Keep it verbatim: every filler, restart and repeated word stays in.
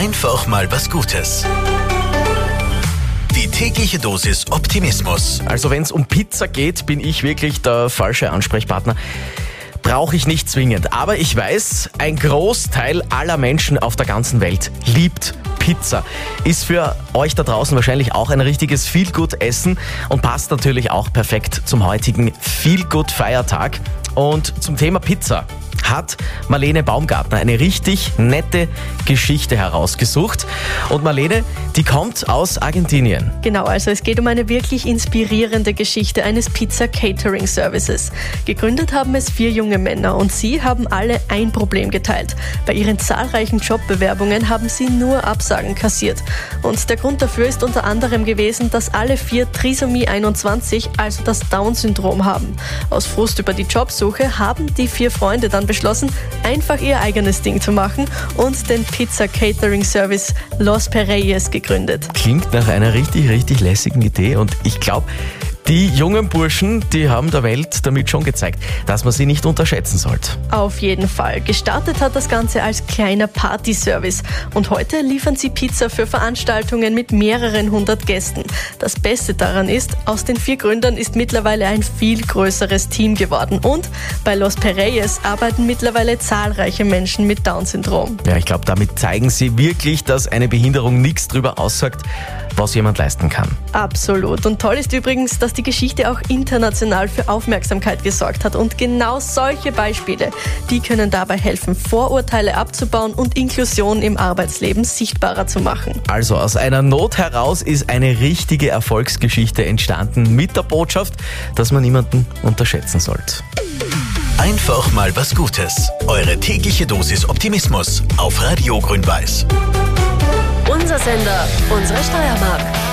Einfach mal was Gutes. Die tägliche Dosis Optimismus. Also wenn es um Pizza geht, bin ich wirklich der falsche Ansprechpartner. Brauche ich nicht zwingend. Aber ich weiß, ein Großteil aller Menschen auf der ganzen Welt liebt Pizza. Ist für euch da draußen wahrscheinlich auch ein richtiges Feel-Good-Essen und passt natürlich auch perfekt zum heutigen Feel-Good-Feiertag. Und zum Thema Pizza hat Marlene Baumgartner eine richtig nette Geschichte herausgesucht. Und Marlene, die kommt aus Argentinien. Genau, also es geht um eine wirklich inspirierende Geschichte eines Pizza-Catering-Services. Gegründet haben es vier junge Männer und sie haben alle ein Problem geteilt. Bei ihren zahlreichen Jobbewerbungen haben sie nur Absagen kassiert. Und der Grund dafür ist unter anderem gewesen, dass alle vier Trisomie einundzwanzig, also das Down-Syndrom haben. Aus Frust über die Jobsuche haben die vier Freunde dann beschlossen, einfach ihr eigenes Ding zu machen und den Pizza-Catering-Service Los Pereyes gegründet. Klingt nach einer richtig, richtig lässigen Idee und ich glaube, die jungen Burschen, die haben der Welt damit schon gezeigt, dass man sie nicht unterschätzen sollte. Auf jeden Fall. Gestartet hat das Ganze als kleiner Partyservice und heute liefern sie Pizza für Veranstaltungen mit mehreren hundert Gästen. Das Beste daran ist, aus den vier Gründern ist mittlerweile ein viel größeres Team geworden und bei Los Pereyes arbeiten mittlerweile zahlreiche Menschen mit Down-Syndrom. Ja, ich glaube, damit zeigen sie wirklich, dass eine Behinderung nichts drüber aussagt, was jemand leisten kann. Absolut. Und toll ist übrigens, dass die Geschichte auch international für Aufmerksamkeit gesorgt hat. Und genau solche Beispiele, die können dabei helfen, Vorurteile abzubauen und Inklusion im Arbeitsleben sichtbarer zu machen. Also aus einer Not heraus ist eine richtige Erfolgsgeschichte entstanden mit der Botschaft, dass man niemanden unterschätzen sollte. Einfach mal was Gutes. Eure tägliche Dosis Optimismus auf Radio Grün-Weiß. Unser Sender, unsere Steiermark.